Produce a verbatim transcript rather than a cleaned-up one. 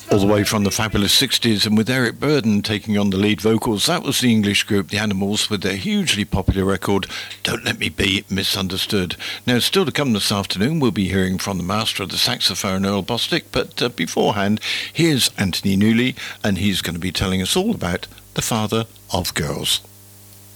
All the way from the fabulous sixties, and with Eric Burdon taking on the lead vocals, that was the English group The Animals with their hugely popular record Don't Let Me Be Misunderstood. Now, still to come this afternoon, we'll be hearing from the master of the saxophone, Earl Bostic, but uh, beforehand, here's Anthony Newley, and he's going to be telling us all about The Father of Girls.